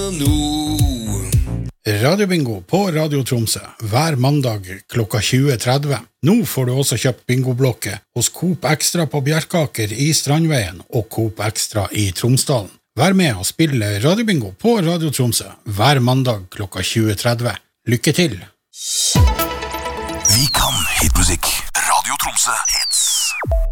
Radio.no. Radiobingo på Radio Tromsø hver mandag klokka 20.30. Nå får du også kjøpt bingoblokke hos Coop Extra på Bjerkaker i Strandveien og Coop Extra i Tromsdalen. Vær med og spille Radiobingo på Radio Tromsø hver mandag klokka 20.30. Lykke til! Vi kan hitmusikk. Radio Tromsø hits.